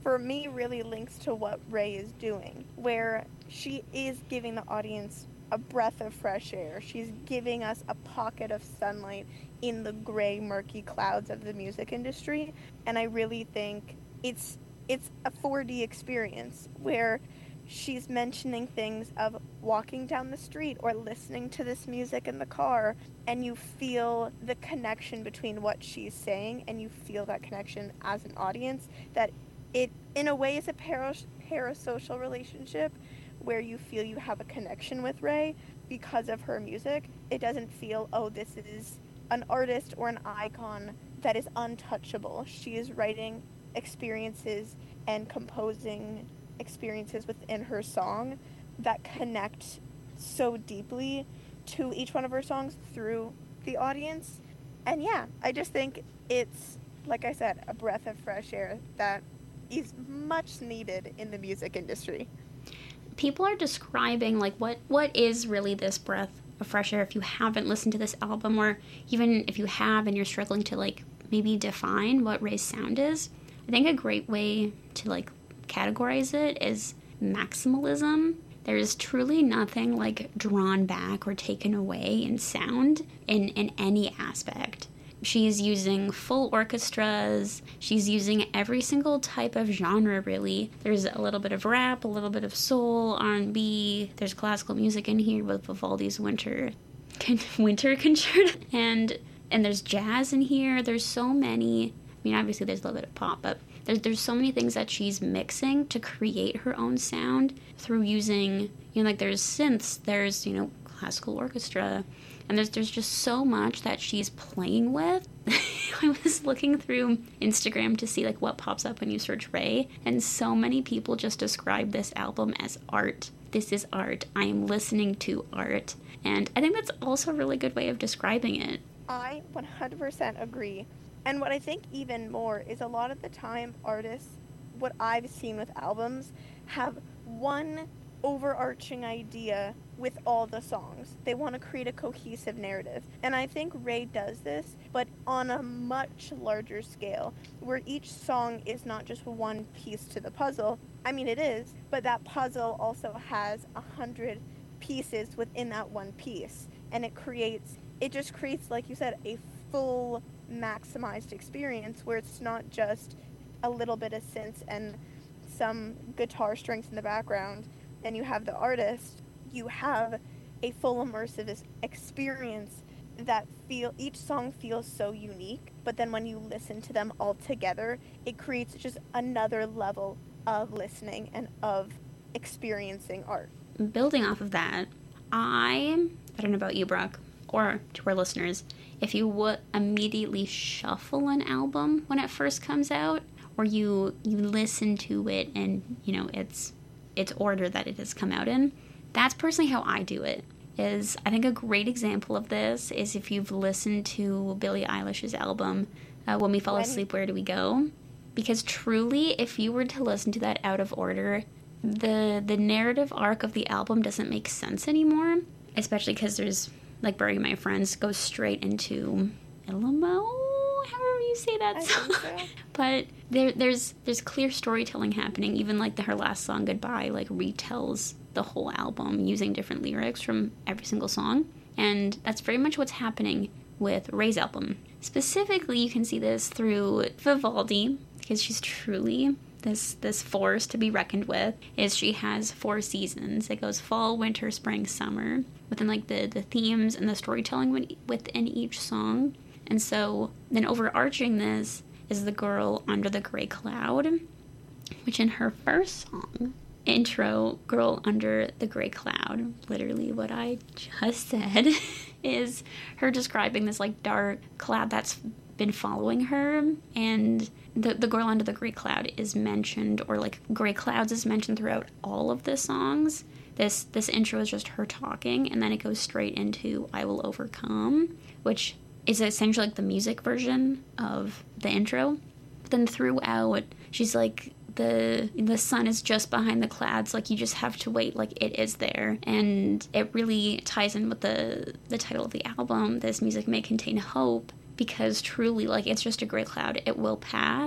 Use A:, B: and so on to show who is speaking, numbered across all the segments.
A: for me really links to what Ray is doing, where she is giving the audience a breath of fresh air. She's giving us a pocket of sunlight in the gray, murky clouds of the music industry. And I really think it's a 4D experience where she's mentioning things of walking down the street or listening to this music in the car, and you feel the connection between what she's saying, and you feel that connection as an audience, that it in a way is a parasocial relationship where you feel you have a connection with Ray because of her music. It doesn't feel, oh, this is an artist or an icon that is untouchable. She is writing experiences and composing experiences within her song that connect so deeply to each one of her songs through the audience. And yeah, I just think it's, like I said, a breath of fresh air that is much needed in the music industry.
B: People are describing, like, what is really this breath of fresh air if you haven't listened to this album, or even if you have and you're struggling to, like, maybe define what Ray's sound is. I think a great way to, like, categorize it is maximalism. There is truly nothing, like, drawn back or taken away in sound in any aspect. She's using full orchestras. She's using every single type of genre, really. There's a little bit of rap, a little bit of soul, R&B. There's classical music in here with Vivaldi's Winter Concerto. And there's jazz in here. There's so many. I mean, obviously there's a little bit of pop, but there's so many things that she's mixing to create her own sound through using, like, there's synths, there's, classical orchestra, and there's just so much that she's playing with. I was looking through Instagram to see, like, what pops up when you search Ray, and so many people just describe this album as art. This is art. I am listening to art. And I think that's also a really good way of describing it.
A: I 100% agree. And what I think even more is a lot of the time artists, what I've seen with albums, have one overarching idea with all the songs. They want to create a cohesive narrative. And I think Ray does this, but on a much larger scale, where each song is not just one piece to the puzzle. I mean, it is, but that puzzle also has 100 pieces within that one piece. And it just creates, like you said, a full maximized experience where it's not just a little bit of synths and some guitar strings in the background and you have the artist. You have a full immersive experience that each song feels so unique, but then when you listen to them all together, it creates just another level of listening and of experiencing art.
B: Building off of that, I don't know about you, Brooke, or to our listeners, if you would immediately shuffle an album when it first comes out, or you listen to it and, its order that it has come out in, that's personally how I do it. I think a great example of this is if you've listened to Billie Eilish's album, When We Fall Asleep, Where Do We Go? Because truly, if you were to listen to that out of order, the narrative arc of the album doesn't make sense anymore, especially because there's, like, Bury My Friends goes straight into Elmo, however you say that song. So. But there's clear storytelling happening. Even, like, her last song, Goodbye, like, retells the whole album using different lyrics from every single song. And that's very much what's happening with Ray's album. Specifically, you can see this through Vivaldi, because she's truly this force to be reckoned with. She has 4 seasons. It goes fall, winter, spring, summer, within, like, the themes and the storytelling within each song. And so then overarching this is the girl under the gray cloud, which in her first song, intro, Girl Under the Gray Cloud, literally what I just said, is her describing this, like, dark cloud that's been following her, and the girl under the gray cloud is mentioned, or, like, gray clouds is mentioned throughout all of the songs. This intro is just her talking, and then it goes straight into I Will Overcome, which is essentially, like, the music version of the intro. But then throughout, she's like, the sun is just behind the clouds, like, you just have to wait, like, it is there. And it really ties in with the title of the album, This Music May Contain Hope, because truly, like, it's just a gray cloud, it will pass,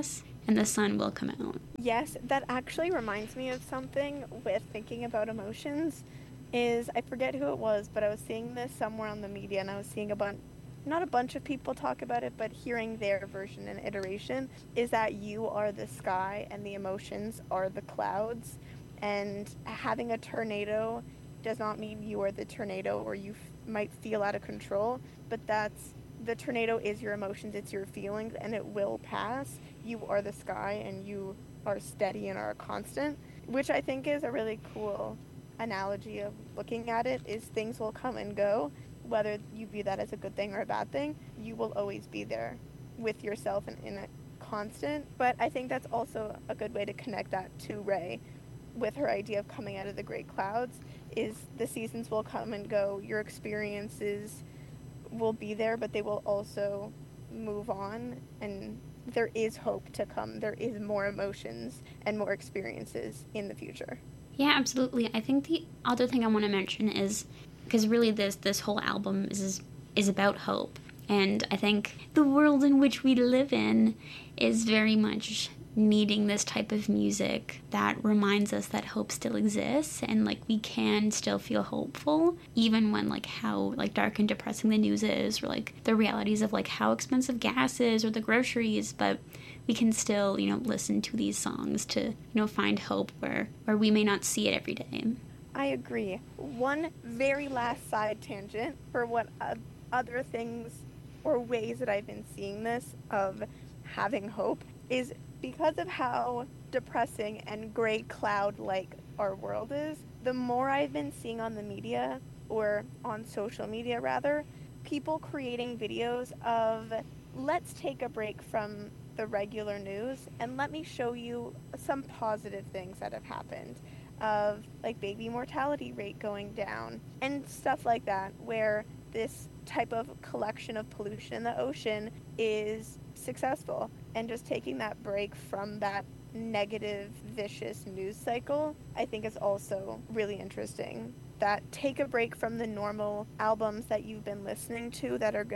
B: and the sun will come out.
A: Yes, that actually reminds me of something with thinking about emotions. Is I forget who it was, but I was seeing this somewhere on the media, and I was seeing not a bunch of people talk about it, but hearing their version and iteration, is that you are the sky and the emotions are the clouds. And having a tornado does not mean you are the tornado, or you might feel out of control, but the tornado is your emotions, it's your feelings, and it will pass. You are the sky, and you are steady and are constant, which I think is a really cool analogy of looking at it. Is things will come and go, whether you view that as a good thing or a bad thing. You will always be there with yourself and in a constant. But I think that's also a good way to connect that to Ray with her idea of coming out of the great clouds. Is the seasons will come and go, your experiences will be there, but they will also move on, and there is hope to come. There is more emotions and more experiences in the future.
B: Yeah, absolutely. I think the other thing I want to mention is, because really this whole album is about hope, and I think the world in which we live in is very much needing this type of music that reminds us that hope still exists, and like we can still feel hopeful even when like how like dark and depressing the news is, or like the realities of like how expensive gas is or the groceries, but we can still, listen to these songs to, find hope where we may not see it every day.
A: I agree. One very last side tangent for what other things or ways that I've been seeing this of having hope is because of how depressing and gray cloud-like our world is. The more I've been seeing on the media, or on social media rather, people creating videos of, let's take a break from the regular news and let me show you some positive things that have happened, of like baby mortality rate going down and stuff like that, where this type of collection of pollution in the ocean is successful. And just taking that break from that negative, vicious news cycle, I think is also really interesting. That take a break from the normal albums that you've been listening to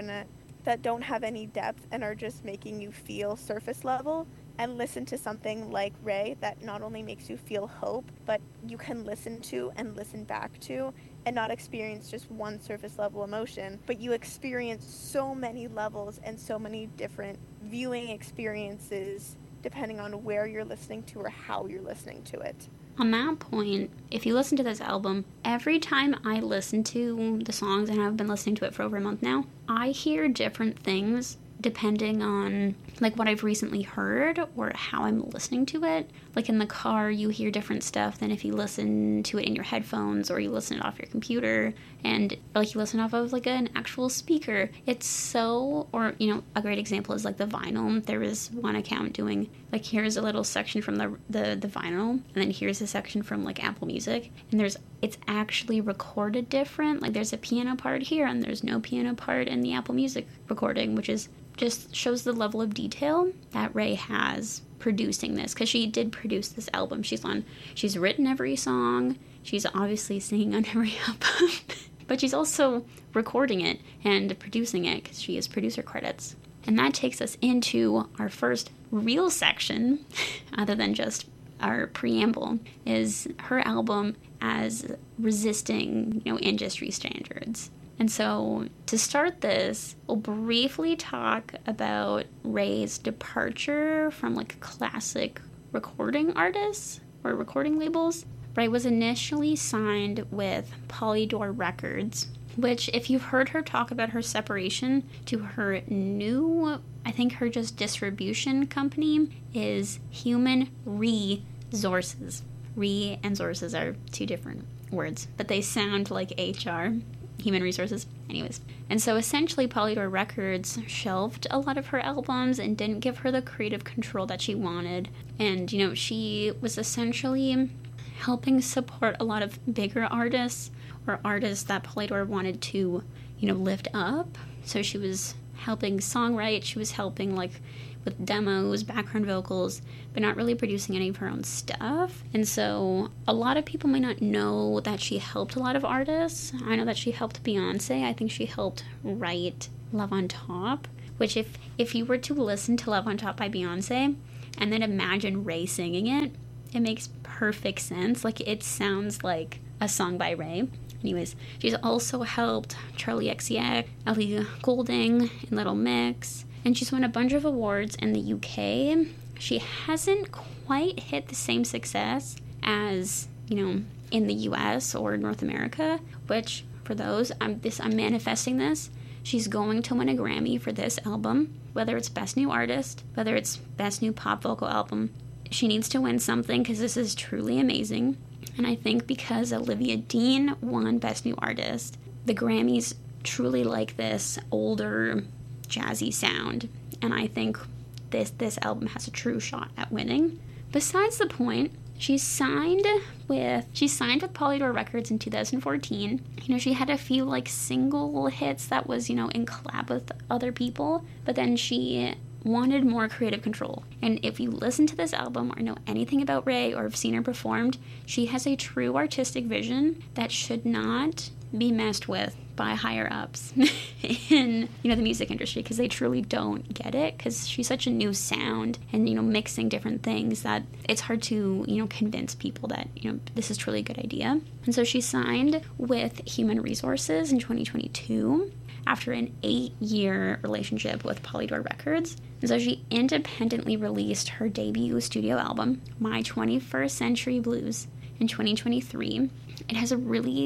A: that don't have any depth and are just making you feel surface level, and listen to something like Ray that not only makes you feel hope, but you can listen to and listen back to and not experience just one surface level emotion, but you experience so many levels and so many different viewing experiences depending on where you're listening to or how you're listening to it.
B: On that point, if you listen to this album, every time I listen to the songs, and I've been listening to it for over a month now, I hear different things depending on like what I've recently heard or how I'm listening to it. Like in the car, you hear different stuff than if you listen to it in your headphones or you listen it off your computer, and like you listen off of like an actual speaker. It's so, or a great example is like the vinyl. There is one account doing like, here's a little section from the vinyl, and then here's a section from like Apple Music, and it's actually recorded different. Like there's a piano part here and there's no piano part in the Apple Music recording, which is just shows the level of detail that Ray has producing this, because she did produce this album. She's written every song, she's obviously singing on every album, but she's also recording it and producing it because she has producer credits. And that takes us into our first real section, other than just our preamble, is her album as resisting, industry standards. And so, to start this, we'll briefly talk about Ray's departure from like classic recording artists or recording labels. Ray was initially signed with Polydor Records, which, if you've heard her talk about her separation to her new, I think her just distribution company, is Human Resources. Re and sources are two different words, but they sound like HR. Human Resources. Anyways. And so essentially Polydor Records shelved a lot of her albums and didn't give her the creative control that she wanted. And, she was essentially helping support a lot of bigger artists, or artists that Polydor wanted to, lift up. So she was helping songwrite, she was helping like with demos, background vocals, but not really producing any of her own stuff. And so a lot of people might not know that she helped a lot of artists. I know that she helped Beyonce. I think she helped write Love on Top, which if you were to listen to Love on Top by Beyonce, and then imagine Ray singing it. It makes perfect sense. Like, it sounds like a song by Ray. Anyways, she's also helped Charlie XCX, Ellie Goulding, and Little Mix, and she's won a bunch of awards in the UK. She hasn't quite hit the same success as, in the US or North America, which, for those, I'm manifesting this. She's going to win a Grammy for this album, whether it's Best New Artist, whether it's Best New Pop Vocal Album. She needs to win something because this is truly amazing. And I think because Olivia Dean won Best New Artist, the Grammys truly like this older, jazzy sound. And I think this album has a true shot at winning. Besides the point, she signed with Polydor Records in 2014. She had a few single hits that was, in collab with other people, but then she wanted more creative control. And if you listen to this album or know anything about Ray or have seen her performed, she has a true artistic vision that should not be messed with by higher ups in the music industry, because they truly don't get it, because she's such a new sound and mixing different things that it's hard to convince people that this is truly a good idea. And so she signed with Human Resources in 2022 after an 8-year relationship with Polydor Records. And so she independently released her debut studio album, My 21st Century Blues, in 2023. It has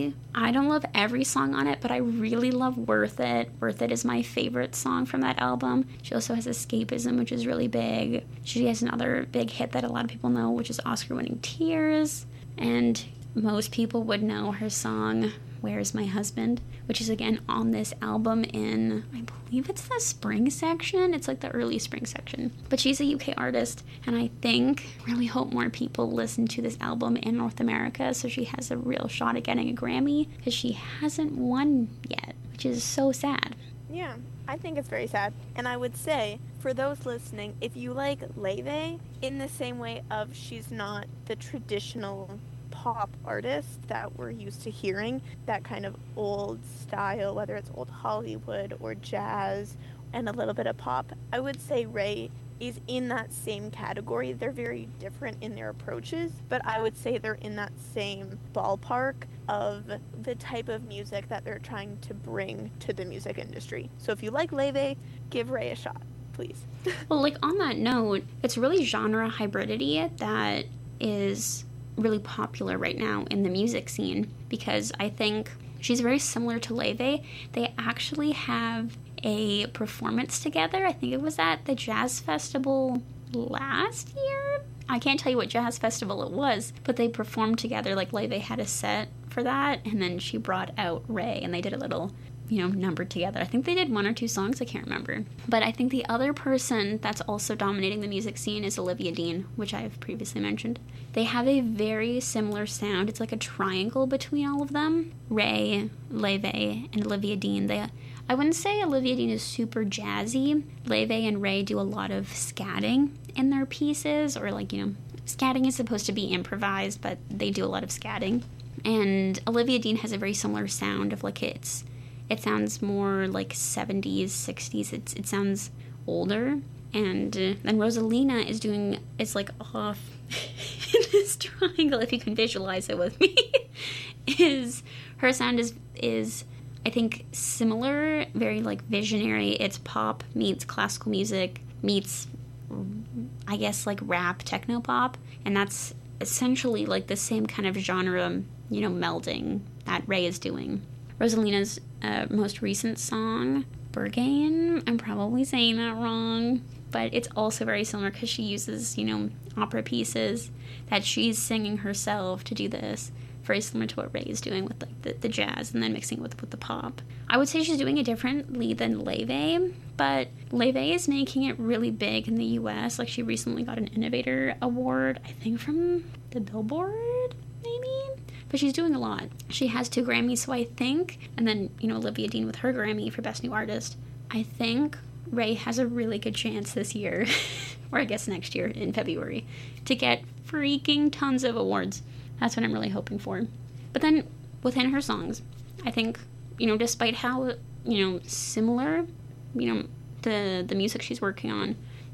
B: I don't love every song on it, but I really love Worth It. Worth It is my favorite song from that album. She also has Escapism, which is really big. She has another big hit that a lot of people know, which is Oscar-winning Tears. And most people would know her song, Where's My Husband, which is again on this album in, I believe it's the spring section. It's like the early spring section. But she's a UK artist, and I really hope more people listen to this album in North America so she has a real shot at getting a Grammy, because she hasn't won yet, which is so sad.
A: Yeah, I think it's very sad. And I would say, for those listening, if you like Leve, in the same way of she's not the traditional pop artist that we're used to hearing, that kind of old style, whether it's old Hollywood or jazz and a little bit of pop, I would say Ray is in that same category. They're very different in their approaches, but I would say they're in that same ballpark of the type of music that they're trying to bring to the music industry. So if you like Leve, give Ray a shot, please.
B: Well, on that note, it's really genre hybridity that is really popular right now in the music scene, because I think she's very similar to Leve. They actually have a performance together. I think it was at the Jazz Festival last year. I can't tell you what jazz festival it was, but they performed together. Leve had a set for that, and then she brought out Ray, and they did a little number together. I think they did 1 or 2 songs, I can't remember. But I think the other person that's also dominating the music scene is Olivia Dean, which I've previously mentioned. They have a very similar sound. It's like a triangle between all of them. Ray, Leve, and Olivia Dean. I wouldn't say Olivia Dean is super jazzy. Leve and Ray do a lot of scatting in their pieces, or scatting is supposed to be improvised, but they do a lot of scatting. And Olivia Dean has a very similar sound of it sounds more like 70s, 60s. It sounds older. And then Rosalina is doing, it's off in this triangle, if you can visualize it with me, her sound is I think similar, very visionary. It's pop meets classical music meets, I guess, rap, techno pop. And that's essentially the same kind of genre, melding that Ray is doing. Rosalina's most recent song, Berghain, I'm probably saying that wrong, but it's also very similar because she uses, opera pieces that she's singing herself to do this. Very similar to what Ray is doing with the jazz and then mixing it with the pop. I would say she's doing it differently than Leve, but Leve is making it really big in the US. She recently got an Innovator Award, I think from the Billboard, maybe? But she's doing a lot. She has 2 Grammys, so I think, and then, Olivia Dean with her Grammy for Best New Artist. I think Ray has a really good chance this year, or I guess next year in February, to get freaking tons of awards. That's what I'm really hoping for. But then, within her songs, I think, despite how, similar, the music she's working on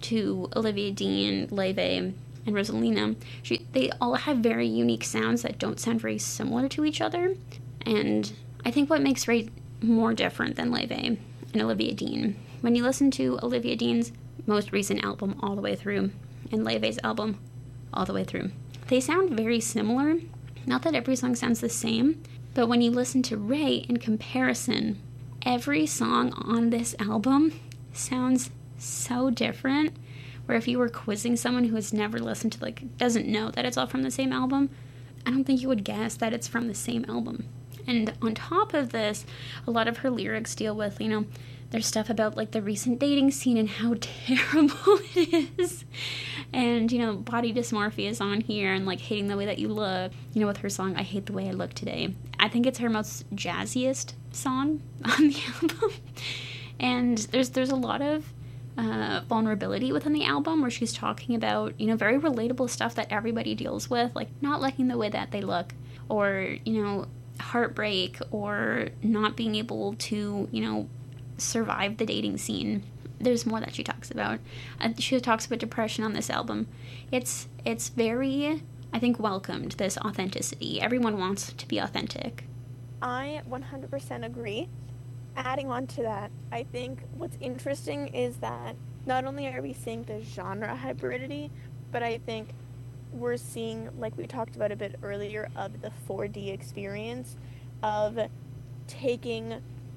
B: to Olivia Dean, Leve, and Rosalina, they all have very unique sounds that don't sound very similar to each other. And I think what makes Raye more different than Leve and Olivia Dean, when you listen to Olivia Dean's most recent album all the way through, and Leve's album all the way through, they sound very similar. Not that every song sounds the same, but when you listen to Raye in comparison, every song on this album sounds so different, where if you were quizzing someone who has never listened to, doesn't know that it's all from the same album, I don't think you would guess that it's from the same album. And on top of this, a lot of her lyrics deal with, there's stuff about, the recent dating scene and how terrible it is. And, body dysmorphia is on here, and, hating the way that you look. With her song, I Hate the Way I Look Today. I think it's her most jazziest song on the album. And there's a lot of vulnerability within the album, where she's talking about, very relatable stuff that everybody deals with, like not liking the way that they look, or, heartbreak, or not being able to, survive the dating scene. There's more that she talks about. She talks about depression on this album. It's very, I think, welcomed, this authenticity. Everyone wants to be authentic.
A: I 100% agree. Adding on to that, I think what's interesting is that not only are we seeing the genre hybridity, but I think we're seeing, like we talked about a bit earlier, of the 4D experience of taking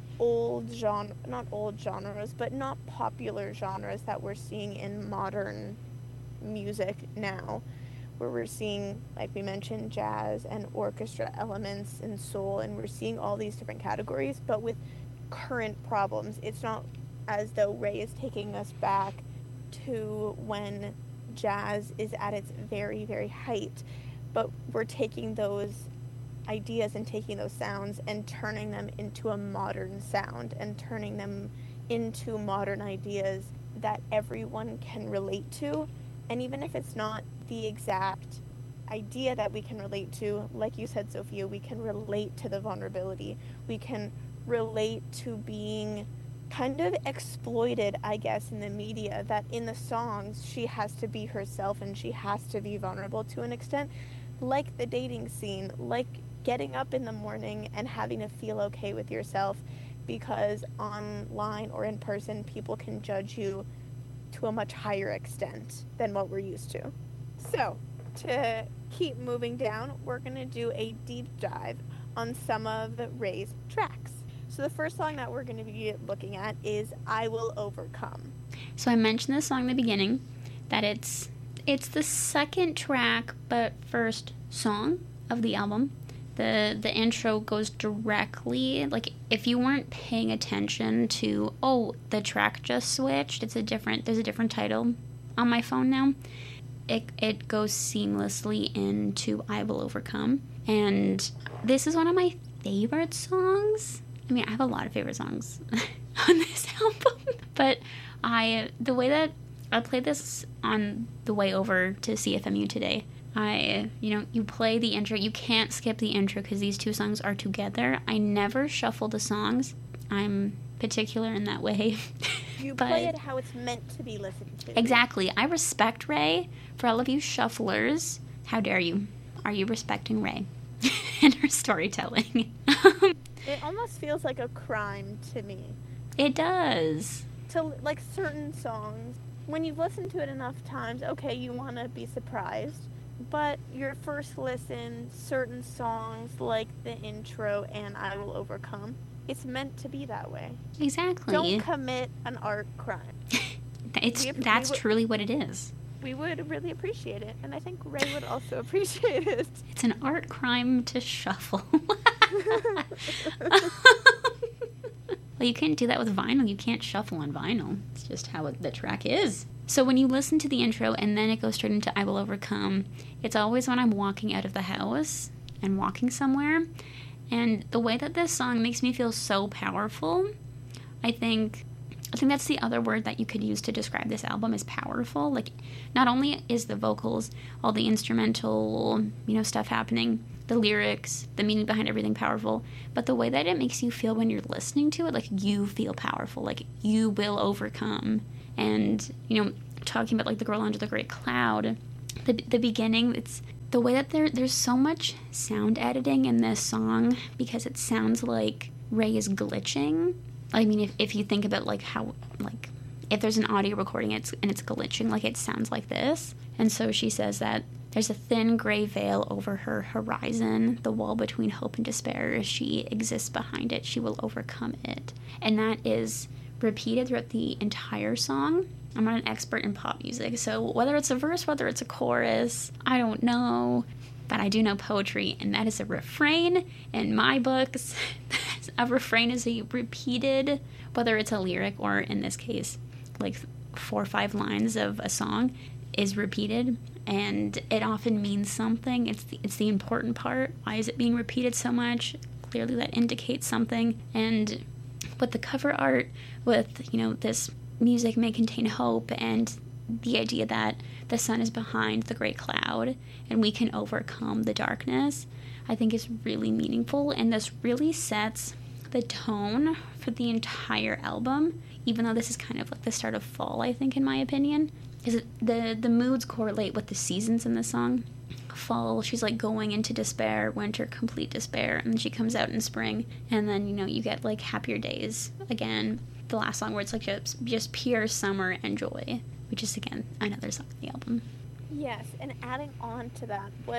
A: not old genres, but not popular genres that we're seeing in modern music now, where we're seeing, like we mentioned, jazz and orchestra elements and soul, and we're seeing all these different categories, but with current problems. It's not as though Raye is taking us back to when jazz is at its very, very height, but we're taking those ideas and taking those sounds and turning them into a modern sound and turning them into modern ideas that everyone can relate to. And even if it's not the exact idea that we can relate to, like you said, Sophia, we can relate to the vulnerability. We can relate to being kind of exploited, I guess, in the media, that in the songs she has to be herself and she has to be vulnerable to an extent, like the dating scene, like getting up in the morning and having to feel okay with yourself, because online or in person people can judge you to a much higher extent than what we're used to. So, to keep moving down, we're going to do a deep dive on some of Raye's tracks. So the first song that we're going to be looking at is I Will Overcome.
B: So I mentioned this song in the beginning, that it's the second track but first song of the album. The intro goes directly, if you weren't paying attention to, the track just switched, there's a different title on my phone now, it goes seamlessly into I Will Overcome. And this is one of my favorite songs. I mean, I have a lot of favorite songs on this album, but the way that I played this on the way over to CFMU today, you play the intro, you can't skip the intro because these two songs are together. I never shuffle the songs. I'm particular in that way.
A: You play it how it's meant to be listened to.
B: Exactly. I respect Raye. For all of you shufflers, how dare you? Are you respecting Raye and her storytelling?
A: It almost feels like a crime to me.
B: It does.
A: To, certain songs, when you've listened to it enough times, okay, you want to be surprised. But your first listen, certain songs like the intro and I Will Overcome, it's meant to be that way.
B: Exactly.
A: Don't commit an art crime.
B: That's truly what it is.
A: We would really appreciate it, and I think Raye would also appreciate it.
B: It's an art crime to shuffle. Well, you can't do that with vinyl. You can't shuffle on vinyl. It's just how the track is. So when you listen to the intro and then it goes straight into I Will Overcome, it's always when I'm walking out of the house and walking somewhere. And the way that this song makes me feel so powerful, I think that's the other word that you could use to describe this album, is powerful. Not only is the vocals, all the instrumental, stuff happening, the lyrics, the meaning behind everything powerful, but the way that it makes you feel when you're listening to it, you feel powerful, you will overcome. And, talking about like the girl under the great cloud, the beginning, it's the way that there's so much sound editing in this song because it sounds like Ray is glitching. I mean, if you think about like how, like, if there's an audio recording and it's glitching, like it sounds like this. And so she says that there's a thin gray veil over her horizon, the wall between hope and despair. As she exists behind it, she will overcome it. And that is repeated throughout the entire song. I'm not an expert in pop music, so whether it's a verse, whether it's a chorus, I don't know. But I do know poetry, and that is a refrain in my books. A refrain is a repeated, whether it's a lyric or in this case, like 4 or 5 lines of a song is repeated, and it often means something. It's the important part. Why is it being repeated so much? Clearly that indicates something. And with the cover art, with, you know, this music may contain hope and the idea that the sun is behind the great cloud and we can overcome the darkness, I think is really meaningful, and this really sets the tone for the entire album, even though this is kind of like the start of fall, I think, in my opinion. Because the moods correlate with the seasons in the song. Fall, she's like going into despair. Winter, complete despair. And then she comes out in spring. And then, you know, you get like happier days again. The last song where it's like just pure summer and joy, which is, again, another song on the album.
A: Yes, and adding on to that, what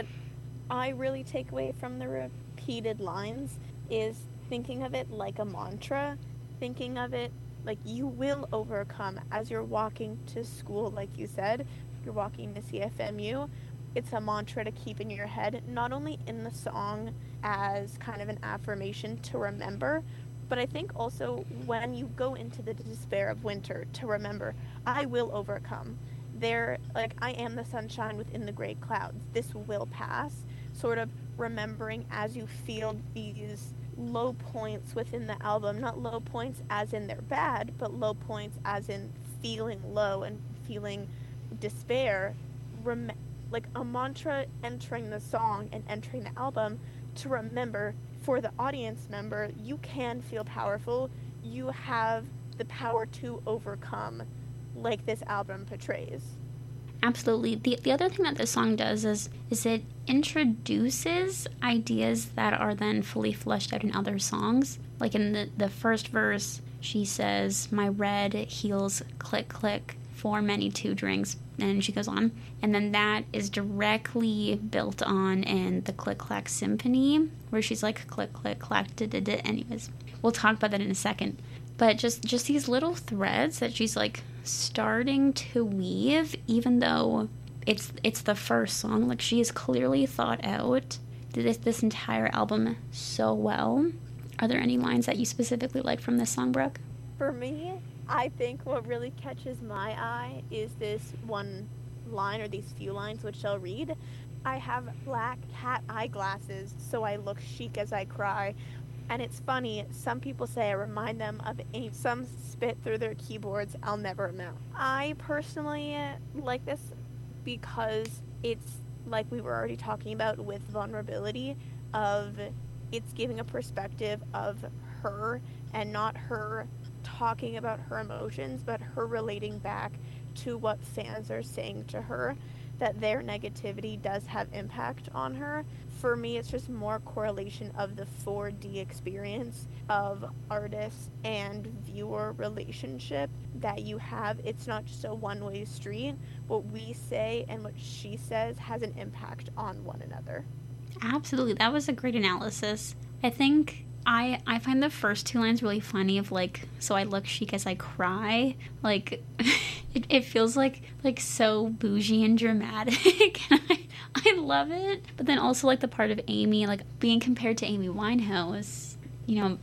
A: I really take away from the repeated lines is thinking of it like a mantra, thinking of it like you will overcome as you're walking to school, like you said, you're walking to CFMU. It's a mantra to keep in your head, not only in the song as kind of an affirmation to remember, but I think also when you go into the despair of winter to remember, I will overcome. There, like, I am the sunshine within the great clouds. This will pass. Sort of remembering as you feel these low points within the album, not low points as in they're bad, but low points as in feeling low and feeling despair, like a mantra entering the song and entering the album to remember, for the audience member, you can feel powerful, you have the power to overcome, like this album portrays.
B: Absolutely. The other thing that this song does is it introduces ideas that are then fully fleshed out in other songs. Like in the first verse, she says, my red heels click click, for many 2 drinks, and she goes on. And then that is directly built on in the Click Clack Symphony, where she's like, click click clack da da da. Anyways, we'll talk about that in a second. But just these little threads that she's like starting to weave, even though it's the first song. Like, she has clearly thought out this entire album so well. Are there any lines that you specifically like from this song, Brooke?
A: For me, I think what really catches my eye is this one line, or these few lines, which I'll read. I have black cat eyeglasses, so I look chic as I cry. And it's funny, some people say I remind them of some spit through their keyboards I'll never know. I personally like this because it's, like we were already talking about with vulnerability, of it's giving a perspective of her, and not her talking about her emotions, but her relating back to what fans are saying to her, that their negativity does have impact on her. For me, it's just more correlation of the 4D experience of artist and viewer relationship that you have. It's not just a one-way street. What we say and what she says has an impact on one another.
B: Absolutely. That was a great analysis. I think I find the first 2 lines really funny, of like, so I look chic as I cry. Like, it feels like so bougie and dramatic. And I love it. But then also, like, the part of Amy, like, being compared to Amy Winehouse. You know,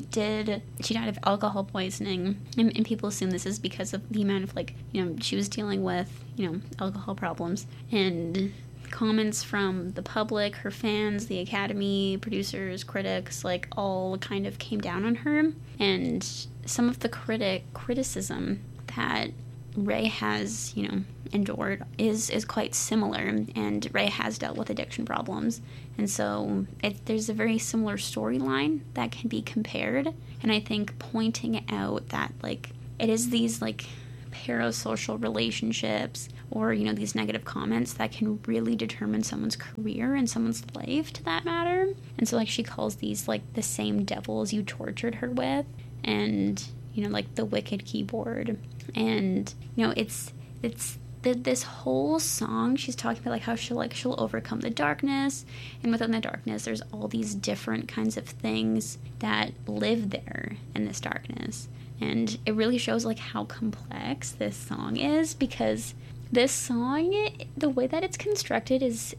B: she died of alcohol poisoning. And people assume this is because of the amount of, like, you know, she was dealing with, you know, alcohol problems. And comments from the public, her fans, the Academy, producers, critics, like, all kind of came down on her. And some of the criticism that Ray has, you know, endured is quite similar, and Ray has dealt with addiction problems, and so there's a very similar storyline that can be compared. And I think pointing out that, like, it is these, like, parasocial relationships or, you know, these negative comments that can really determine someone's career and someone's life, to that matter. And so, like, she calls these, like, the same devils you tortured her with, and, you know, like, the wicked keyboard. And, you know, it's this whole song, she's talking about, like, how she'll overcome the darkness, and within the darkness there's all these different kinds of things that live there in this darkness. And it really shows, like, how complex this song is, because this song, the way that it's constructed is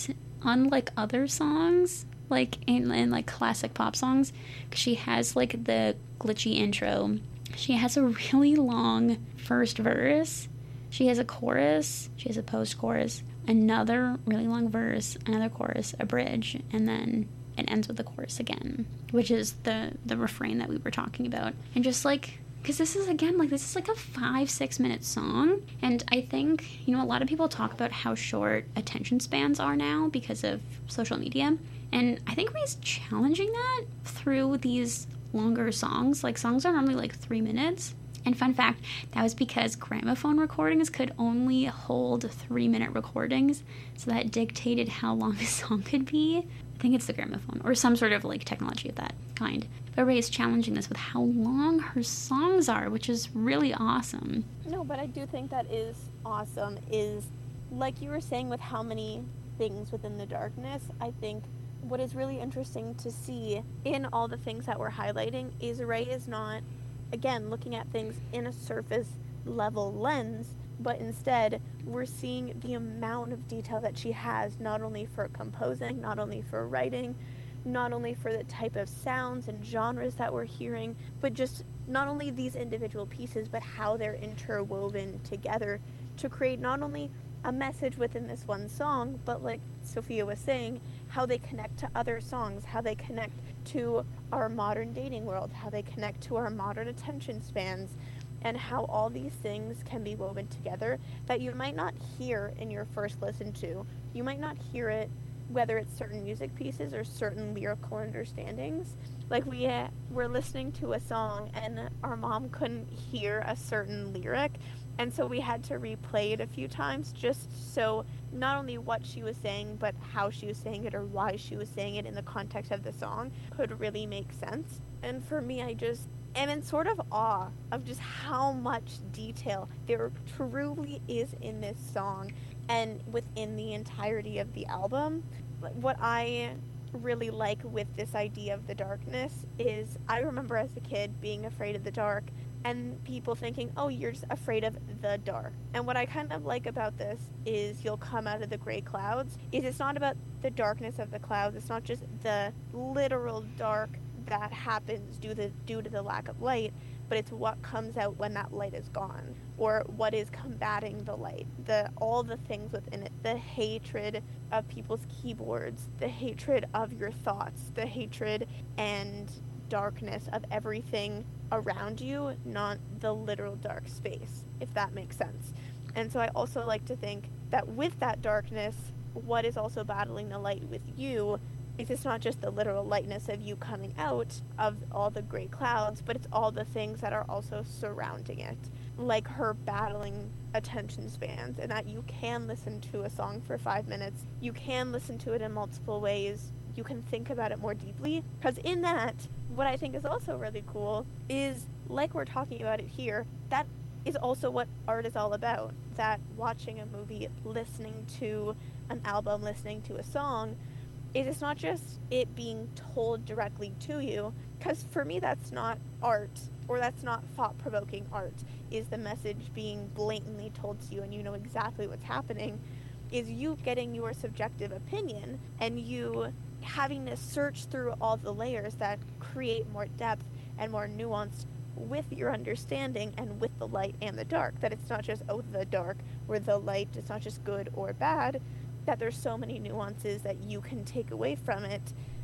B: unlike other songs, like in like classic pop songs, because she has, like, the glitchy intro. She has a really long first verse. She has a chorus, she has a post-chorus, another really long verse, another chorus, a bridge, and then it ends with the chorus again, which is the refrain that we were talking about. And just, like, because this is, again, like, this is like a 5-6 minute song, and I think, you know, a lot of people talk about how short attention spans are now because of social media, and I think Ray's challenging that through these longer songs. Like, songs are normally like 3 minutes. And fun fact, that was because gramophone recordings could only hold 3-minute recordings, so that dictated how long a song could be. I think it's the gramophone, or some sort of, like, technology of that kind. But Ray is challenging this with how long her songs are, which is really awesome.
A: No, but I do think that is awesome, is, like you were saying, with how many things within the darkness, I think what is really interesting to see in all the things that we're highlighting is Ray is not, again, looking at things in a surface level lens, but instead we're seeing the amount of detail that she has, not only for composing, not only for writing, not only for the type of sounds and genres that we're hearing, but just not only these individual pieces, but how they're interwoven together to create not only a message within this one song, but, like Sophia was saying, how they connect to other songs, how they connect to our modern dating world, how they connect to our modern attention spans, and how all these things can be woven together that you might not hear in your first listen to. You might not hear it whether it's certain music pieces or certain lyrical understandings. Like, we were listening to a song and our mom couldn't hear a certain lyric, and so we had to replay it a few times just so not only what she was saying, but how she was saying it or why she was saying it in the context of the song could really make sense. And for me, I just am in sort of awe of just how much detail there truly is in this song and within the entirety of the album. What I really like with this idea of the darkness is, I remember as a kid being afraid of the dark and people thinking, oh, you're just afraid of the dark. And what I kind of like about this is you'll come out of the gray clouds, is it's not about the darkness of the clouds, it's not just the literal dark that happens due to the lack of light, but it's what comes out when that light is gone, or what is combating the light, all the things within it, the hatred of people's keyboards, the hatred of your thoughts, the hatred and darkness of everything around you, not the literal dark space, if that makes sense. And so I also like to think that with that darkness, what is also battling the light with you is it's not just the literal lightness of you coming out of all the gray clouds, but it's all the things that are also surrounding it, like her battling attention spans, and that you can listen to a song for 5 minutes, you can listen to it in multiple ways, you can think about it more deeply, because in that, what I think is also really cool is, like we're talking about it here, that is also what art is all about. That watching a movie, listening to an album, listening to a song, it's not just it being told directly to you, because for me that's not art, or that's not thought-provoking art, is the message being blatantly told to you and you know exactly what's happening, is you getting your subjective opinion and you having to search through all the layers that create more depth and more nuance with your understanding and with the light and the dark. That it's not just, oh, the dark or the light, it's not just good or bad, that there's so many nuances that you can take away from it.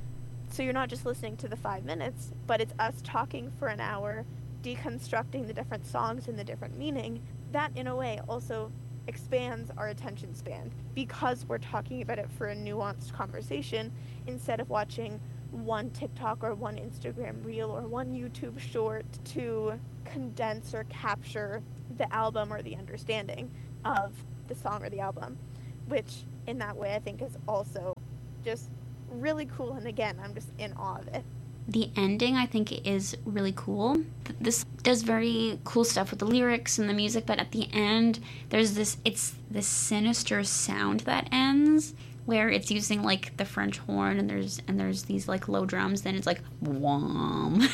A: So you're not just listening to the 5 minutes, but it's us talking for an hour, deconstructing the different songs and the different meaning. That, in a way, also expands our attention span because we're talking about it for a nuanced conversation instead of watching one TikTok or one Instagram reel or one YouTube short to condense or capture the album or the understanding of the song or the album, which in that way I think is also just really cool. And again, I'm just in awe of it.
B: The ending, I think, is really cool. This does very cool stuff with the lyrics and the music, but at the end, there's this sinister sound that ends, where it's using, like, the French horn, and there's these, like, low drums, then it's like, whom.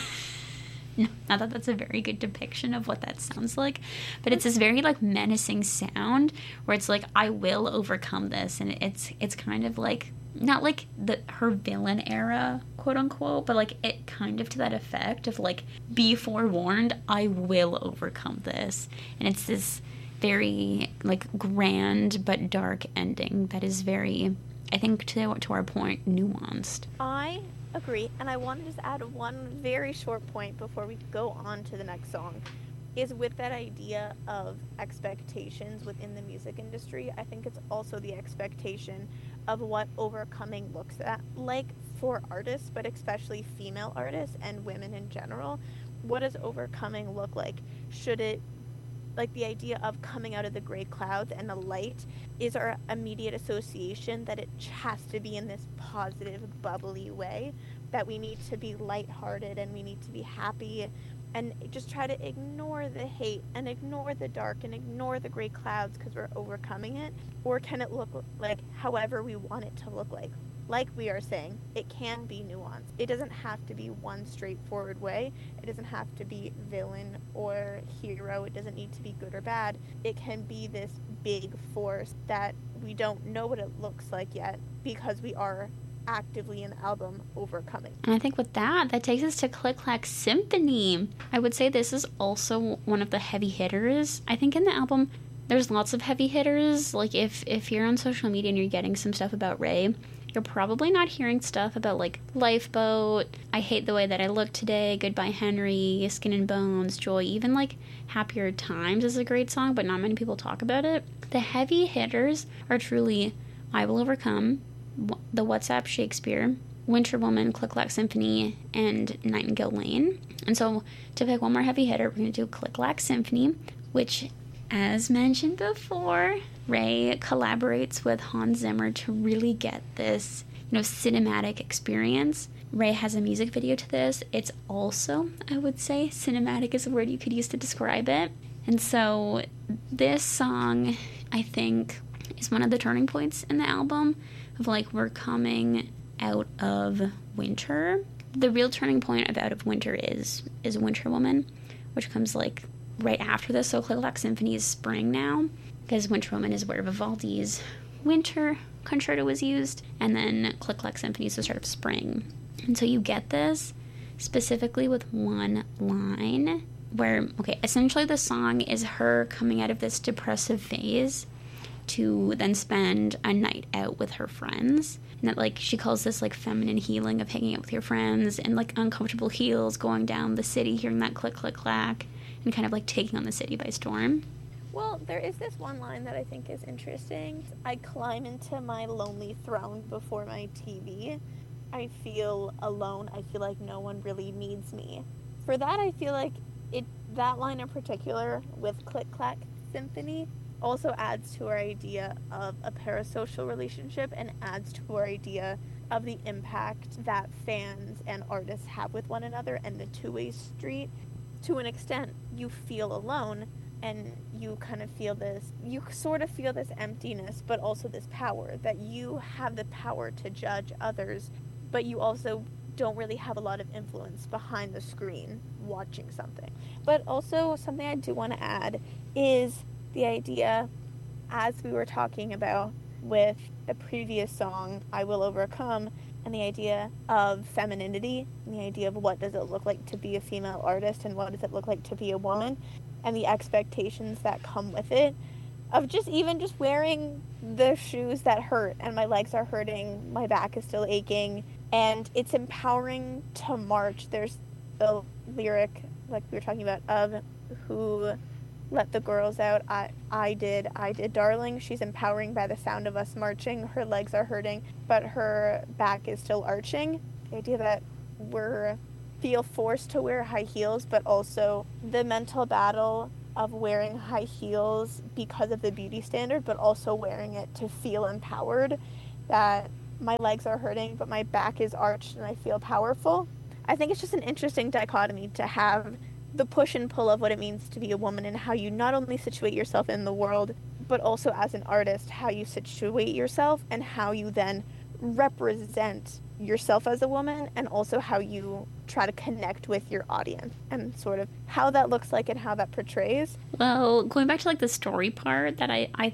B: Not that that's a very good depiction of what that sounds like, but it's this very, like, menacing sound, where it's like, I will overcome this, and it's kind of like, not like her villain era, quote unquote, but like it kind of to that effect of like, be forewarned, I will overcome this. And it's this very like grand but dark ending that is very, I think to our point, nuanced.
A: I agree, and I want to just add one very short point before we go on to the next song, is with that idea of expectations within the music industry. I think it's also the expectation of what overcoming looks like for artists, but especially female artists and women in general. What does overcoming look like? Should it, like the idea of coming out of the gray clouds and the light, is our immediate association that it has to be in this positive, bubbly way, that we need to be lighthearted and we need to be happy and just try to ignore the hate and ignore the dark and ignore the gray clouds because we're overcoming it? Or can it look like however we want it to look like? Like we are saying, it can be nuanced. It doesn't have to be one straightforward way. It doesn't have to be villain or hero. It doesn't need to be good or bad. It can be this big force that we don't know what it looks like yet because we are actively in the album overcoming.
B: And I think with that takes us to Click Clack Symphony. I would say this is also one of the heavy hitters. I think in the album there's lots of heavy hitters. Like if you're on social media and you're getting some stuff about Ray, you're probably not hearing stuff about like Lifeboat, I Hate the Way That I Look Today, Goodbye Henry, Skin and Bones, Joy. Even like Happier Times is a great song, but not many people talk about it. The heavy hitters are truly I Will Overcome, the WhatsApp Shakespeare, Winter Woman, Click Clack Symphony, and Nightingale Lane. And so to pick one more heavy hitter, we're going to do Click Clack Symphony, which, as mentioned before, Ray collaborates with Hans Zimmer to really get this, cinematic experience. Ray has a music video to this. It's also, I would say, cinematic is a word you could use to describe it. And so this song, I think, is one of the turning points in the album of like, we're coming out of winter. The real turning point of out of winter is Winter Woman, which comes like right after this. So Click Clack Symphony is spring now, because Winter Woman is where Vivaldi's Winter Concerto was used, and then Click Clack Symphony is the start of spring. And so you get this specifically with one line where, essentially the song is her coming out of this depressive phase to then spend a night out with her friends. And that, like, she calls this, like, feminine healing of hanging out with your friends in, like, uncomfortable heels, going down the city, hearing that click, click, clack, and kind of, like, taking on the city by storm.
A: Well, there is this one line that I think is interesting. I climb into my lonely throne before my TV. I feel alone. I feel like no one really needs me. For that, I feel like that line in particular with Click Clack Symphony also adds to our idea of a parasocial relationship and adds to our idea of the impact that fans and artists have with one another and the two-way street. To an extent, you feel alone and you kind of feel this, you sort of feel this emptiness, but also this power, that you have the power to judge others, but you also don't really have a lot of influence behind the screen watching something. But also something I do want to add is the idea, as we were talking about with the previous song, I Will Overcome, and the idea of femininity, and the idea of what does it look like to be a female artist, and what does it look like to be a woman, and the expectations that come with it, of just wearing the shoes that hurt, and my legs are hurting, my back is still aching, and it's empowering to march. There's the lyric, like we were talking about, of who let the girls out, I did, darling. She's empowering by the sound of us marching. Her legs are hurting, but her back is still arching. The idea that feel forced to wear high heels, but also the mental battle of wearing high heels because of the beauty standard, but also wearing it to feel empowered, that my legs are hurting, but my back is arched and I feel powerful. I think it's just an interesting dichotomy to have the push and pull of what it means to be a woman and how you not only situate yourself in the world, but also as an artist, how you situate yourself and how you then represent yourself as a woman, and also how you try to connect with your audience and sort of how that looks like and how that portrays.
B: Well, going back to like the story part that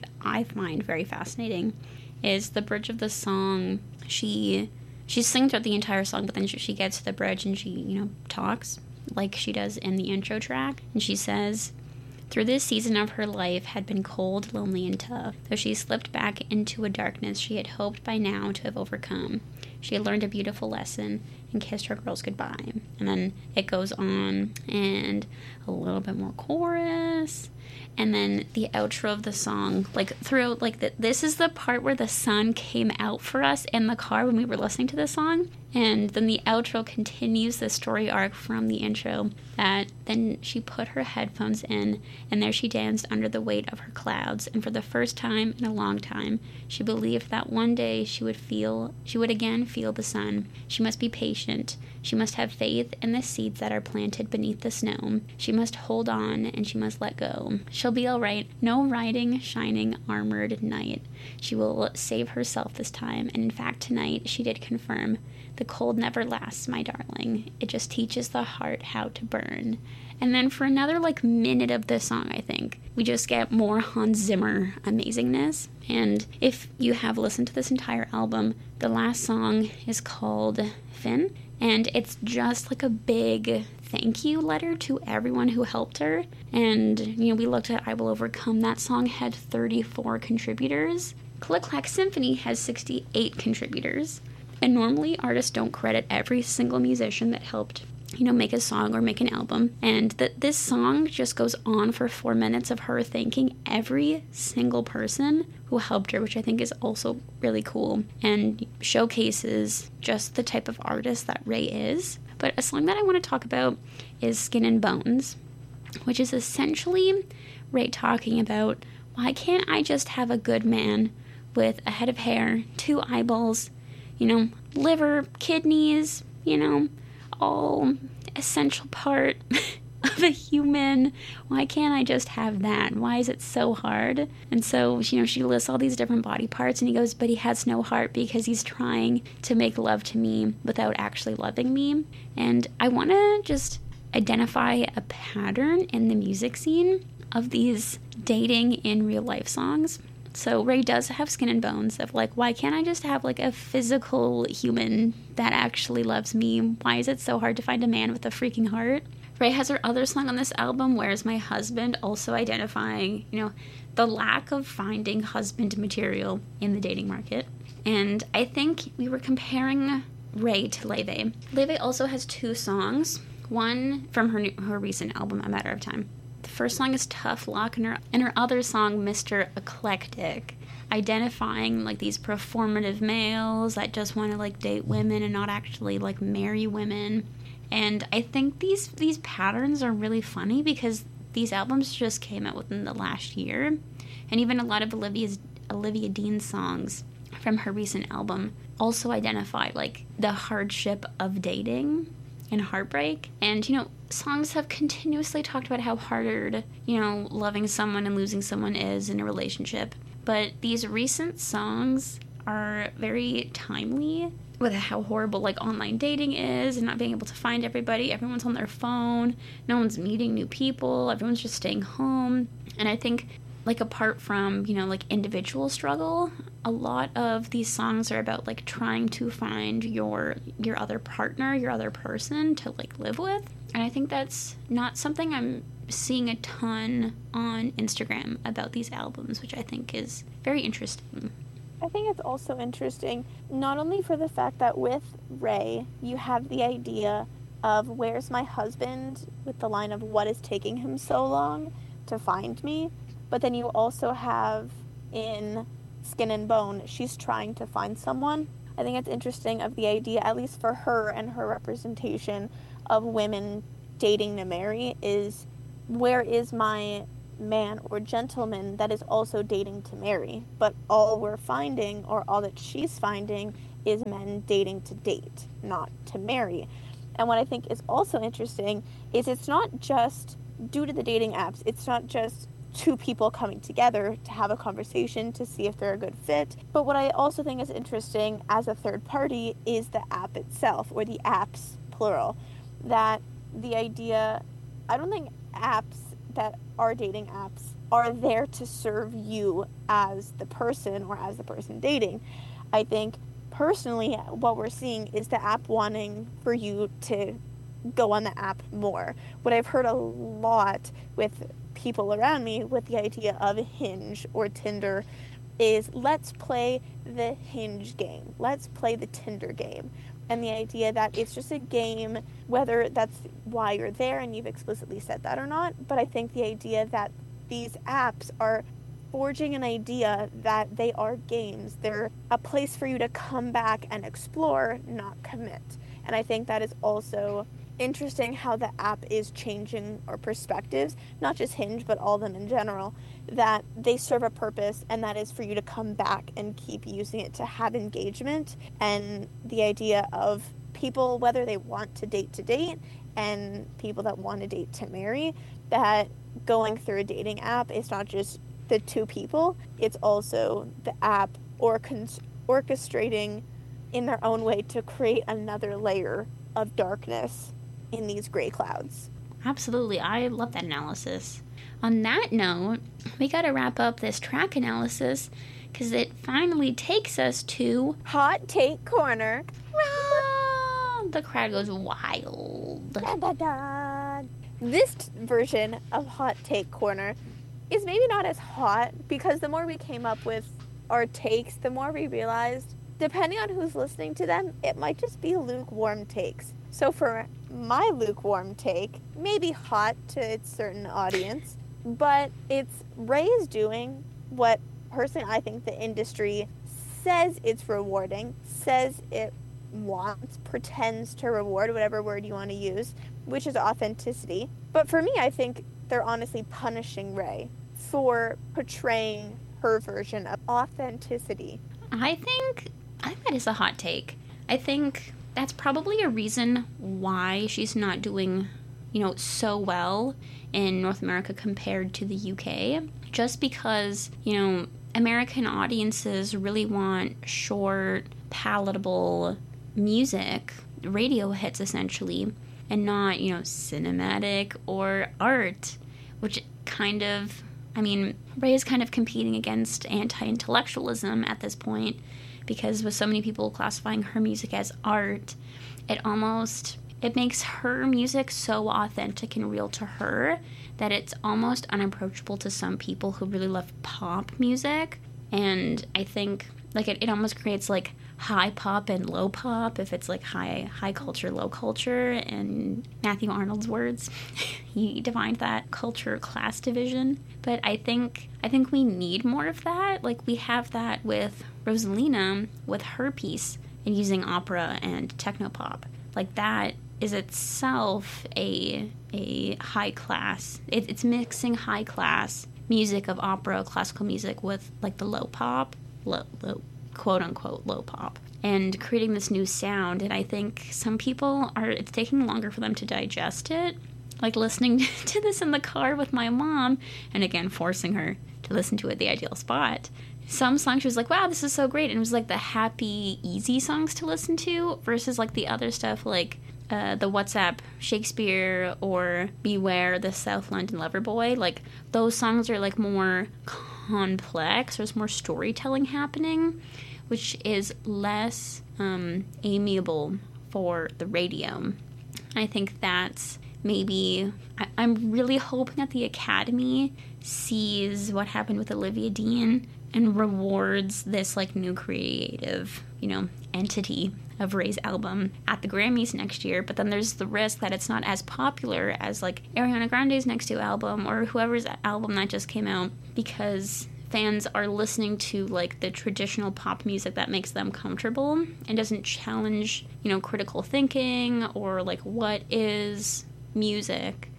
B: I find very fascinating is the bridge of the song. She's singing throughout the entire song, but then she gets to the bridge and she, talks like she does in the intro track. And she says, "Through this season of her life had been cold, lonely, and tough. Though she slipped back into a darkness she had hoped by now to have overcome. She had learned a beautiful lesson and kissed her girls goodbye." And then it goes on and a little bit more chorus. And then the outro of the song, like throughout, this is the part where the sun came out for us in the car when we were listening to this song. And then the outro continues the story arc from the intro, that then she put her headphones in and there she danced under the weight of her clouds. And for the first time in a long time, she believed that one day she would again feel the sun. She must be patient. She must have faith in the seeds that are planted beneath the snow. She must hold on and she must let go. She'll be all right. No riding, shining, armored knight. She will save herself this time. And in fact, tonight she did confirm, the cold never lasts, my darling. It just teaches the heart how to burn. And then for another minute of this song, I think, we just get more Hans Zimmer amazingness. And if you have listened to this entire album, the last song is called Finn. And it's just like a big thank you letter to everyone who helped her. And, we looked at I Will Overcome. That song had 34 contributors. Click Clack Symphony has 68 contributors. And normally artists don't credit every single musician that helped, make a song or make an album. And this song just goes on for 4 minutes of her thanking every single person who helped her, which I think is also really cool and showcases just the type of artist that Raye is. But a song that I want to talk about is Skin and Bones, which is essentially Raye talking about, why can't I just have a good man with a head of hair, 2 eyeballs, liver, kidneys, all essential part of a human. Why can't I just have that? Why is it so hard? And so, she lists all these different body parts, and he goes, but he has no heart because he's trying to make love to me without actually loving me. And I want to just identify a pattern in the music scene of these dating in real life songs. So Raye does have Skin and Bones of why can't I just have a physical human that actually loves me? Why is it so hard to find a man with a freaking heart? Raye has her other song on this album, Where's My Husband, also identifying, the lack of finding husband material in the dating market. And I think we were comparing Raye to Laufey. Laufey also has 2 songs, one from her recent album, A Matter of Time. The first song is Tough Luck, and her other song, Mr. Eclectic, identifying these performative males that just want to date women and not actually marry women. And I think these patterns are really funny because these albums just came out within the last year, and even a lot of Olivia Dean's songs from her recent album also identify the hardship of dating and heartbreak. And songs have continuously talked about how hard loving someone and losing someone is in a relationship, but these recent songs are very timely with how horrible online dating is and not being able to find everybody. Everyone's on their phone, no one's meeting new people, everyone's just staying home. And I think apart from individual struggle, a lot of these songs are about trying to find your other partner, your other person to live with. And I think that's not something I'm seeing a ton on Instagram about these albums, which I think is very interesting.
A: I think it's also interesting, not only for the fact that with Raye, you have the idea of where's my husband with the line of what is taking him so long to find me, but then you also have in Skin and Bone, she's trying to find someone. I think it's interesting of the idea, at least for her and her representation of women dating to marry, is where is my man or gentleman that is also dating to marry. But all we're finding, or all that she's finding, is men dating to date, not to marry. And what I think is also interesting is it's not just due to the dating apps, it's not just two people coming together to have a conversation to see if they're a good fit. But what I also think is interesting as a third party is the app itself, or the apps, plural. That the idea, I don't think apps that are dating apps are there to serve you as the person or as the person dating. I think personally what we're seeing is the app wanting for you to go on the app more. What I've heard a lot with people around me with the idea of Hinge or Tinder is let's play the Hinge game. Let's play the Tinder game. And the idea that it's just a game, whether that's why you're there and you've explicitly said that or not, but I think the idea that these apps are forging an idea that they are games. They're a place for you to come back and explore, not commit. And I think that is also interesting how the app is changing our perspectives, not just Hinge, but all of them in general, that they serve a purpose, and that is for you to come back and keep using it to have engagement. And the idea of people, whether they want to date, and people that want to date to marry, that going through a dating app is not just the two people, it's also the app orchestrating in their own way to create another layer of darkness in these gray clouds.
B: Absolutely. I love that analysis. On that note, we got to wrap up this track analysis because it finally takes us to
A: Hot Take Corner.
B: The crowd goes wild.
A: Da, da, da. This version of Hot Take Corner is maybe not as hot because the more we came up with our takes, the more we realized, depending on who's listening to them, it might just be lukewarm takes. So for my lukewarm take, maybe hot to its certain audience, but it's Ray's doing what personally I think the industry says it's rewarding, says it wants, pretends to reward, whatever word you want to use, which is authenticity. But for me, I think they're honestly punishing Ray for portraying her version of authenticity.
B: I think that is a hot take. I think that's probably a reason why she's not doing, so well in North America compared to the UK. Just because, American audiences really want short, palatable music, radio hits essentially, and not, cinematic or art, which kind of, Ray is kind of competing against anti-intellectualism at this point, because with so many people classifying her music as art, it makes her music so authentic and real to her that it's almost unapproachable to some people who really love pop music. And I think it almost creates high pop and low pop, if it's high culture, low culture, and Matthew Arnold's words. He defined that culture class division. But I think we need more of that. We have that with Rosalina with her piece and using opera and technopop. That is itself a high class. It's mixing high class music of opera, classical music with the low pop, low quote unquote low pop, and creating this new sound. And I think some people it's taking longer for them to digest it. Listening to this in the car with my mom, and again forcing her to listen to it at the ideal spot. Some songs she was like, wow, this is so great, and it was the happy, easy songs to listen to, versus the other stuff the WhatsApp Shakespeare or Beware the South London Lover Boy. Those songs are more complex. There's more storytelling happening, which is less amiable for the radio. I think that's maybe, I'm really hoping that the Academy sees what happened with Olivia Dean and rewards this new creative, entity of Ray's album at the Grammys next year. But then there's the risk that it's not as popular as Ariana Grande's next new album or whoever's album that just came out, because fans are listening to the traditional pop music that makes them comfortable and doesn't challenge, critical thinking or what is music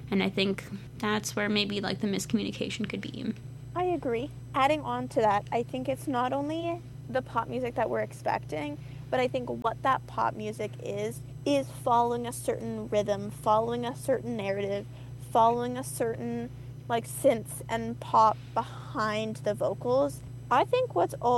B: And I think that's where maybe like the miscommunication could be.
A: I agree. Adding on to that, I think it's not only the pop music that we're expecting, but I think what that pop music is following a certain rhythm, following a certain narrative, following a certain like synths and pop behind the vocals. I think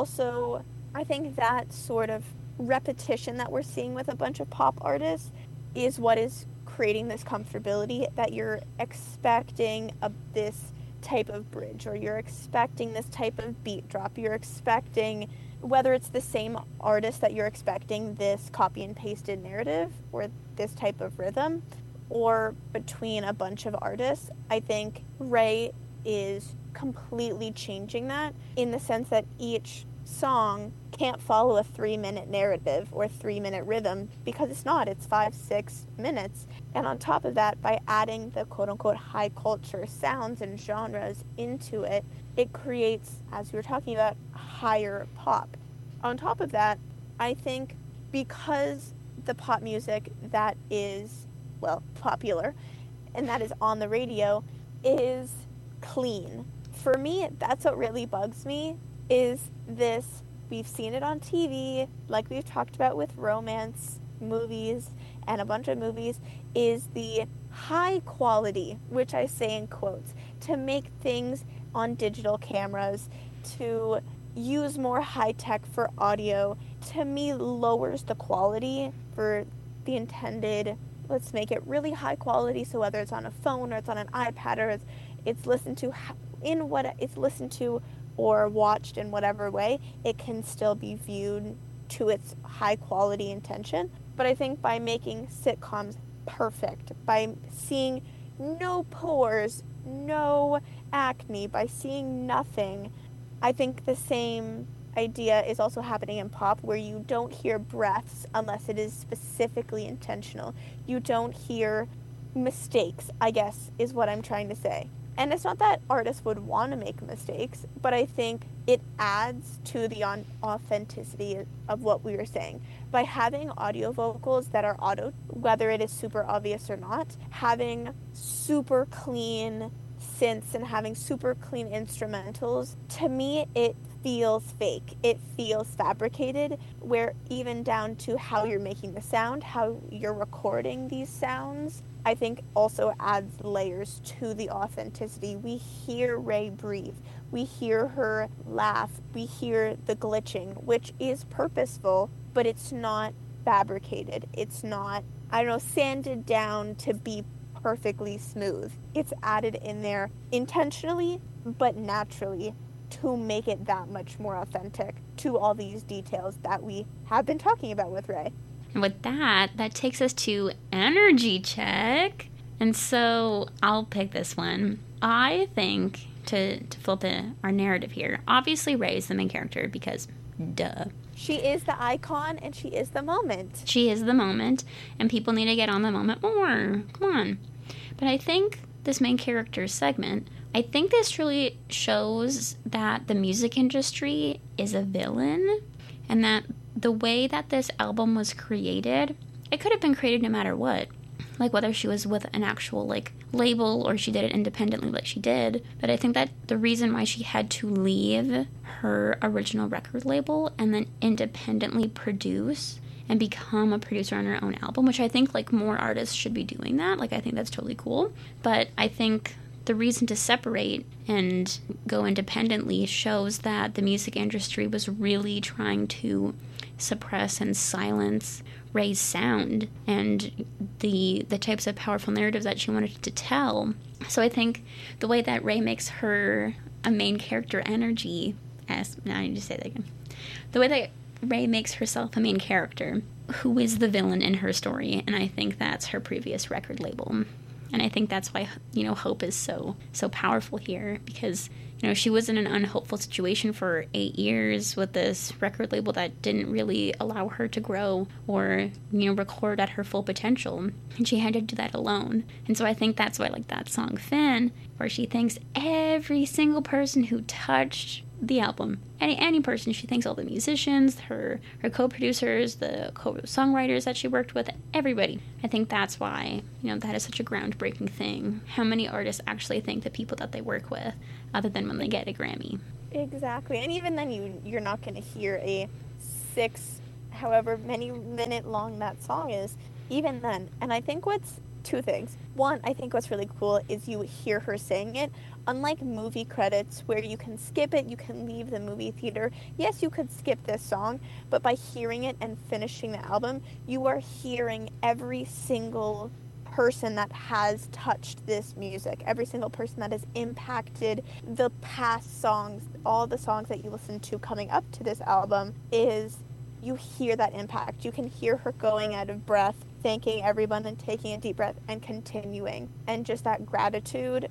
A: that sort of repetition that we're seeing with a bunch of pop artists is what is creating this comfortability, that you're expecting this type of bridge, or you're expecting this type of beat drop, you're expecting, whether it's the same artist that you're expecting this copy and pasted narrative or this type of rhythm, or between a bunch of artists. I think Ray is completely changing that, in the sense that each song can't follow a 3-minute narrative or 3-minute rhythm, because it's 5-6 minutes. And on top of that, by adding the quote-unquote high culture sounds and genres into it, it creates, as we were talking about, higher pop. On top of that, I think because the pop music that is, well, popular and that is on the radio is clean. For me, that's what really bugs me, is this, we've seen it on TV, like we've talked about with romance movies and a bunch of movies, is the high quality, which I say in quotes, to make things on digital cameras, to use more high tech for audio, to me lowers the quality for the intended, let's make it really high quality, so whether it's on a phone or it's on an iPad or it's listened to in what it's listened to or watched in whatever way, it can still be viewed to its high quality intention. But I think by making sitcoms perfect, by seeing no pores, no acne, by seeing nothing, I think the same idea is also happening in pop, where you don't hear breaths unless it is specifically intentional. You don't hear mistakes, I guess, is what I'm trying to say. And it's not that artists would want to make mistakes, but I think it adds to the authenticity of what we were saying. By having audio vocals that are auto, whether it is super obvious or not, having super clean synths and having super clean instrumentals, to me it feels fake. It feels fabricated, where even down to how you're making the sound, how you're recording these sounds, I think also adds layers to the authenticity. We hear Ray breathe. We hear her laugh. We hear the glitching, which is purposeful, but it's not fabricated. It's not, sanded down to be perfectly smooth. It's added in there intentionally, but naturally, to make it that much more authentic to all these details that we have been talking about with Ray.
B: And with that takes us to energy check. And so I'll pick this one. I think, to flip our narrative here, obviously Ray is the main character because duh.
A: She is the icon and she is the moment.
B: She is the moment, and people need to get on the moment more. Come on. But I think this main character segment, I think this truly shows that the music industry is a villain, and that the way that this album was created, it could have been created no matter what. Like whether she was with an actual label or she did it independently like she did. But I think that the reason why she had to leave her original record label and then independently produce and become a producer on her own album, which I think more artists should be doing that. I think that's totally cool. But I think the reason to separate and go independently shows that the music industry was really trying to suppress and silence Ray's sound and the types of powerful narratives that she wanted to tell. So I think the way that Ray makes her a main character energy, now I need to say that again. The way that Ray makes herself a main character who is the villain in her story, and I think that's her previous record label. And I think that's why, Hope is so powerful here, because, she was in an unhopeful situation for 8 years with this record label that didn't really allow her to grow or, record at her full potential. And she had to do that alone. And so I think that's why, that song Finn, where she thanks every single person who touched the album. Any person. She thanks all the musicians, her co-producers, the co-songwriters that she worked with, everybody. I think that's why, that is such a groundbreaking thing. How many artists actually thank the people that they work with, other than when they get a Grammy?
A: Exactly. And even then you're not going to hear a 6, however many minute long that song is, even then. And I think two things. One, I think what's really cool is you hear her saying it. Unlike movie credits where you can skip it, you can leave the movie theater. Yes, you could skip this song, but by hearing it and finishing the album, you are hearing every single person that has touched this music, every single person that has impacted the past songs, all the songs that you listen to coming up to this album, is you hear that impact. You can hear her going out of breath, thanking everyone and taking a deep breath and continuing. And just that gratitude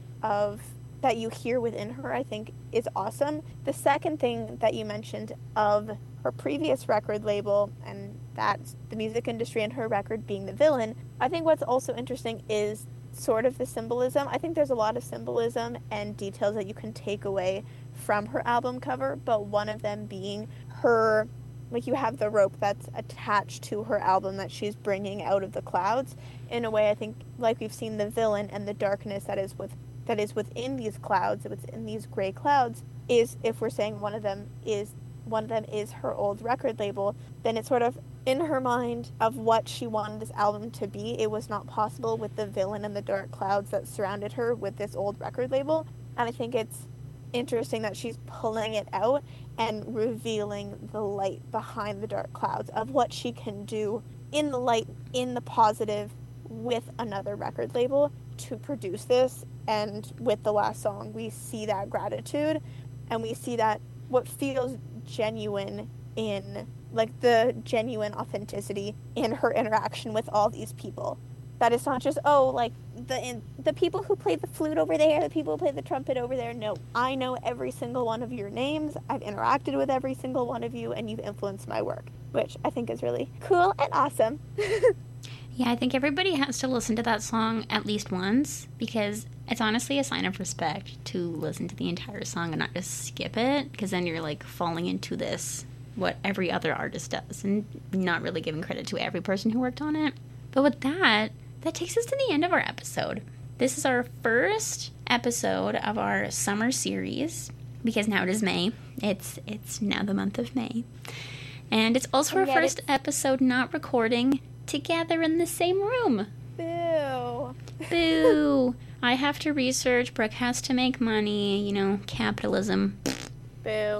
A: that you hear within her, I think, is awesome. The second thing that you mentioned of her previous record label, and that's the music industry and her record being the villain, I think what's also interesting is sort of the symbolism. I think there's a lot of symbolism and details that you can take away from her album cover, but one of them being her, like, you have the rope that's attached to her album that she's bringing out of the clouds. In a way, I think, like we've seen the villain and the darkness that is within these clouds, within these gray clouds, is, if we're saying one of them is her old record label, then it's sort of in her mind of what she wanted this album to be. It was not possible with the villain and the dark clouds that surrounded her with this old record label. And I think it's interesting that she's pulling it out and revealing the light behind the dark clouds of what she can do in the light, in the positive, with another record label to produce this. And with the last song, we see that gratitude, and we see that what feels genuine in, like, the genuine authenticity in her interaction with all these people. That it's not just, like, the people who play the flute over there, the people who play the trumpet over there. No, I know every single one of your names. I've interacted with every single one of you, and you've influenced my work, which I think is really cool and awesome.
B: Yeah, I think everybody has to listen to that song at least once, because it's honestly a sign of respect to listen to the entire song and not just skip it, because then you're, like, falling into this, what every other artist does, and not really giving credit to every person who worked on it. But with that takes us to the end of our episode. This is our first episode of our summer series, because now it is May. It's now the month of May. And it's also our first episode not recording together in the same room.
A: Boo.
B: Boo. I have to research. Brooke has to make money. Capitalism.
A: Boo.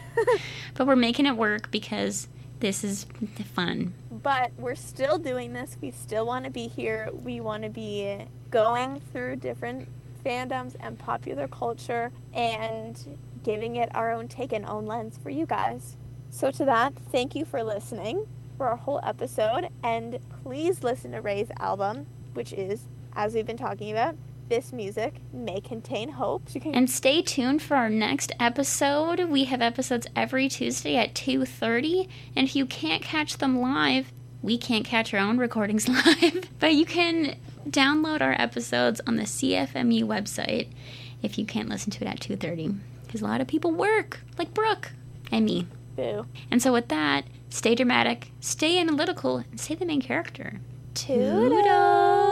B: But we're making it work because this is fun.
A: But we're still doing this. We still want to be here. We want to be going through different fandoms and popular culture and giving it our own take and own lens for you guys. So to that, thank you for listening for our whole episode, and please listen to Ray's album, which is, as we've been talking about, This Music May Contain Hope.
B: And stay tuned for our next episode. We have episodes every Tuesday at 2:30, and if you can't catch them live, we can't catch our own recordings live, but you can download our episodes on the CFMU website if you can't listen to it at 2:30, because a lot of people work, like Brooke and me.
A: Boo.
B: And so with that, stay dramatic, stay analytical, and stay the main character.
A: Toodles!